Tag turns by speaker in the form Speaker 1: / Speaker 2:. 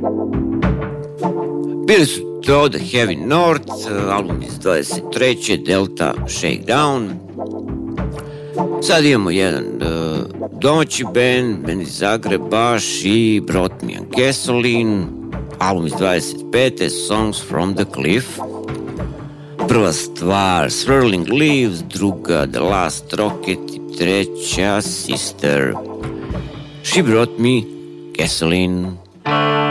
Speaker 1: Bili su to The Heavy North, album iz 23. Delta Shakedown. Sad imamo jedan domaći band iz Zagreba, She Brought Me a Gasoline, album iz 25. Songs from the Cliff. Prva stvar Swirling Leaves, druga The Last Rocket i treća Sister. She Brought Me Gasoline.